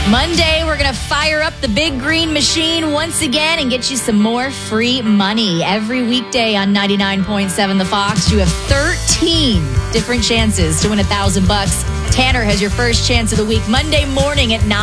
Monday, we're going to fire up the big green machine once again and get you some more free money. Every weekday on 99.7 The Fox, you have 13 different chances to win $1,000. Tanner has your first chance of the week Monday morning at 9.